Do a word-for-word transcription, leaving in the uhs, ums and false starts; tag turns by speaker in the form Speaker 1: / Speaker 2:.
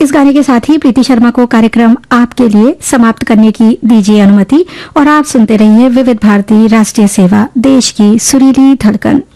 Speaker 1: इस गाने के साथ ही प्रीति शर्मा को कार्यक्रम आपके लिए समाप्त करने की दीजिए अनुमति और आप सुनते रहिए विविध भारती राष्ट्रीय सेवा, देश की सुरीली धड़कन।